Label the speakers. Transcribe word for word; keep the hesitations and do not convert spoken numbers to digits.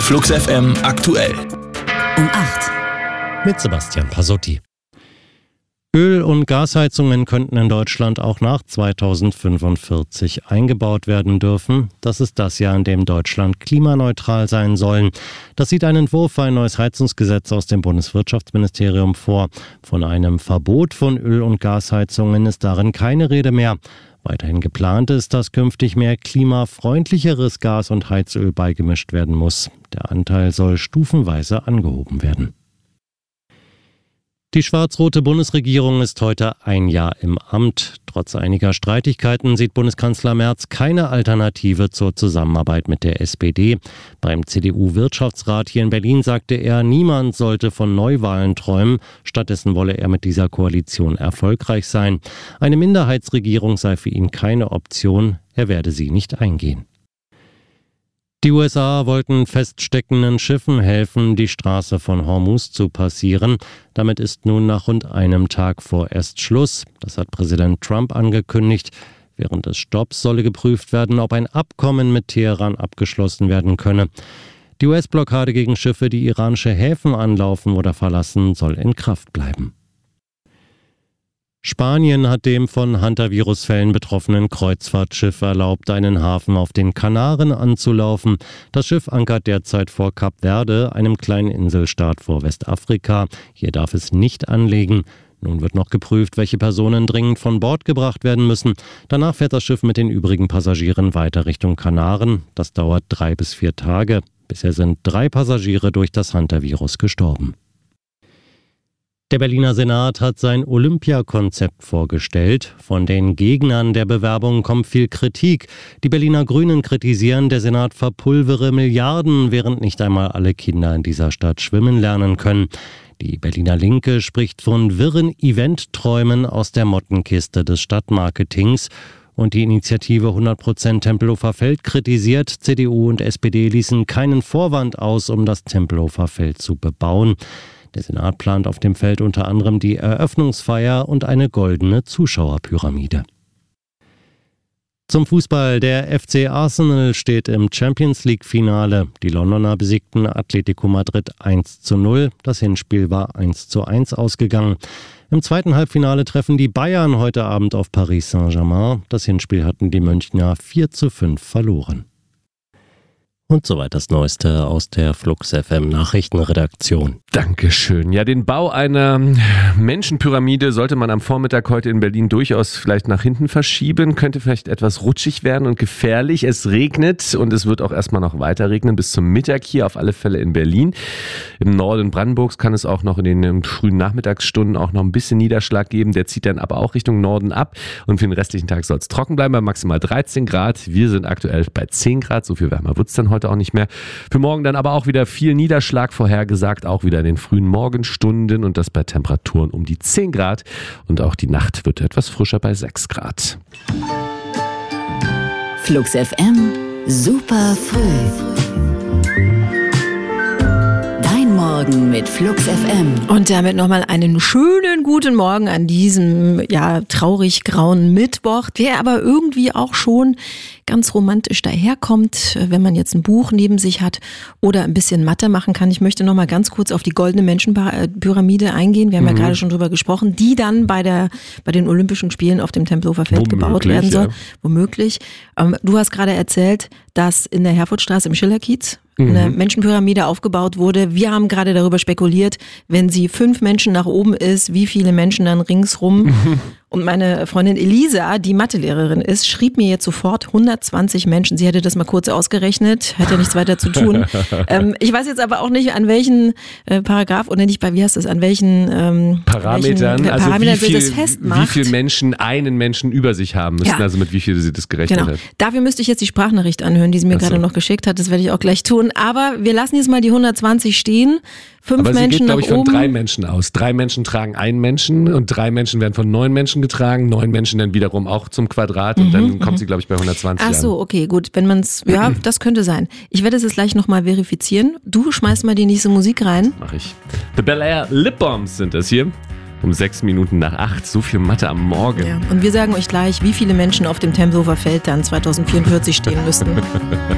Speaker 1: Flux F M aktuell.
Speaker 2: Um acht.
Speaker 3: Mit Sebastian Pasotti. Öl- und Gasheizungen könnten in Deutschland auch nach zweitausendfünfundvierzig eingebaut werden dürfen. Das ist das Jahr, in dem Deutschland klimaneutral sein soll. Das sieht ein Entwurf für ein neues Heizungsgesetz aus dem Bundeswirtschaftsministerium vor. Von einem Verbot von Öl- und Gasheizungen ist darin keine Rede mehr. Weiterhin geplant ist, dass künftig mehr klimafreundlicheres Gas und Heizöl beigemischt werden muss. Der Anteil soll stufenweise angehoben werden. Die schwarz-rote Bundesregierung ist heute ein Jahr im Amt. Trotz einiger Streitigkeiten sieht Bundeskanzler Merz keine Alternative zur Zusammenarbeit mit der S P D. Beim C D U-Wirtschaftsrat hier in Berlin sagte er, niemand sollte von Neuwahlen träumen. Stattdessen wolle er mit dieser Koalition erfolgreich sein. Eine Minderheitsregierung sei für ihn keine Option. Er werde sie nicht eingehen. Die U S A wollten feststeckenden Schiffen helfen, die Straße von Hormuz zu passieren. Damit ist nun nach rund einem Tag vorerst Schluss. Das hat Präsident Trump angekündigt. Während des Stopps solle geprüft werden, ob ein Abkommen mit Teheran abgeschlossen werden könne. Die U S-Blockade gegen Schiffe, die iranische Häfen anlaufen oder verlassen, soll in Kraft bleiben. Spanien hat dem von Hantavirus-Fällen betroffenen Kreuzfahrtschiff erlaubt, einen Hafen auf den Kanaren anzulaufen. Das Schiff ankert derzeit vor Kap Verde, einem kleinen Inselstaat vor Westafrika. Hier darf es nicht anlegen. Nun wird noch geprüft, welche Personen dringend von Bord gebracht werden müssen. Danach fährt das Schiff mit den übrigen Passagieren weiter Richtung Kanaren. Das dauert drei bis vier Tage. Bisher sind drei Passagiere durch das Hantavirus gestorben. Der Berliner Senat hat sein Olympiakonzept vorgestellt. Von den Gegnern der Bewerbung kommt viel Kritik. Die Berliner Grünen kritisieren, der Senat verpulvere Milliarden, während nicht einmal alle Kinder in dieser Stadt schwimmen lernen können. Die Berliner Linke spricht von wirren Eventträumen aus der Mottenkiste des Stadtmarketings. Und die Initiative hundert Prozent Tempelhofer Feld kritisiert, C D U und S P D ließen keinen Vorwand aus, um das Tempelhofer Feld zu bebauen. Der Senat plant auf dem Feld unter anderem die Eröffnungsfeier und eine goldene Zuschauerpyramide. Zum Fußball. Der F C Arsenal steht im Champions-League-Finale. Die Londoner besiegten Atletico Madrid eins zu null. Das Hinspiel war eins zu eins ausgegangen. Im zweiten Halbfinale treffen die Bayern heute Abend auf Paris Saint-Germain. Das Hinspiel hatten die Münchner vier zu fünf verloren. Und soweit das Neueste aus der Flux F M Nachrichtenredaktion.
Speaker 4: Dankeschön. Ja, den Bau einer Menschenpyramide sollte man am Vormittag heute in Berlin durchaus vielleicht nach hinten verschieben. Könnte vielleicht etwas rutschig werden und gefährlich. Es regnet und es wird auch erstmal noch weiter regnen bis zum Mittag hier auf alle Fälle in Berlin. Im Norden Brandenburgs kann es auch noch in den frühen Nachmittagsstunden auch noch ein bisschen Niederschlag geben. Der zieht dann aber auch Richtung Norden ab. Und für den restlichen Tag soll es trocken bleiben bei maximal dreizehn Grad. Wir sind aktuell bei zehn Grad. So viel wärmer wird es dann heute auch nicht mehr. Für morgen dann aber auch wieder viel Niederschlag vorhergesagt, auch wieder in den frühen Morgenstunden und das bei Temperaturen um die zehn Grad und auch die Nacht wird etwas frischer bei sechs Grad.
Speaker 2: Flux F M, super früh. Dein Morgen mit Flux F M.
Speaker 5: Und damit nochmal einen schönen guten Morgen an diesem ja traurig grauen Mittwoch, der aber irgendwie auch schon ganz romantisch daherkommt, wenn man jetzt ein Buch neben sich hat oder ein bisschen Mathe machen kann. Ich möchte noch mal ganz kurz auf die goldene Menschenpyramide eingehen. Wir haben mhm. ja gerade schon drüber gesprochen, die dann bei der bei den Olympischen Spielen auf dem Tempelhofer Feld Womöglich, gebaut werden soll. Ja. Womöglich. Ähm, du hast gerade erzählt, dass in der Herfordstraße im Schillerkiez eine mhm. Menschenpyramide aufgebaut wurde. Wir haben gerade darüber spekuliert, wenn sie fünf Menschen nach oben ist, wie viele Menschen dann ringsrum. Mhm. Und meine Freundin Elisa, die Mathelehrerin ist, schrieb mir jetzt sofort hundertzwanzig Menschen. Sie hätte das mal kurz ausgerechnet, hätte nichts weiter zu tun. ähm, ich weiß jetzt aber auch nicht, an welchen äh, Paragraph oder nicht bei, wie heißt das, an welchen ähm,
Speaker 4: Parametern,
Speaker 5: welchen,
Speaker 4: also
Speaker 5: Parametern
Speaker 4: wie viel,
Speaker 5: das festmacht.
Speaker 4: Wie viele Menschen einen Menschen über sich haben müssen, ja. also mit wie viel sie das gerechnet
Speaker 5: genau.
Speaker 4: hat.
Speaker 5: Dafür müsste ich jetzt die Sprachnachricht anhören, die sie mir Ach gerade so. noch geschickt hat. Das werde ich auch gleich tun. Aber wir lassen jetzt mal die hundertzwanzig stehen. Fünf
Speaker 4: Aber sie
Speaker 5: Menschen
Speaker 4: geht, glaube ich,
Speaker 5: nach
Speaker 4: von
Speaker 5: oben.
Speaker 4: drei Menschen aus. Drei Menschen tragen einen Menschen und drei Menschen werden von neun Menschen getragen. Neun Menschen dann wiederum auch zum Quadrat und mhm, dann kommt sie, glaube ich, bei hundertzwanzig
Speaker 5: Ach so, okay, gut. Wenn man es, ja, das könnte sein. Ich werde es jetzt gleich nochmal verifizieren. Du schmeißt mal die nächste Musik rein.
Speaker 4: Mach ich. The Bel Air Lip Bombs sind das hier. Um sechs Minuten nach acht. So viel Mathe am Morgen.
Speaker 5: Ja, und wir sagen euch gleich, wie viele Menschen auf dem Tempelhofer Feld dann zweitausendvierundvierzig stehen müssten.